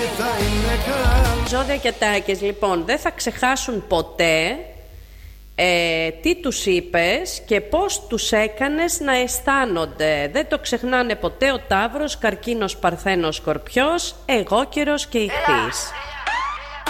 Ζώδια και τάκες, λοιπόν, δεν θα ξεχάσουν ποτέ τι τους είπες και πώς τους έκανες να αισθάνονται. Δεν το ξεχνάνε ποτέ ο Ταύρος, Καρκίνος, Παρθένος, Σκορπιός, Αιγόκερος και Ιχθύς.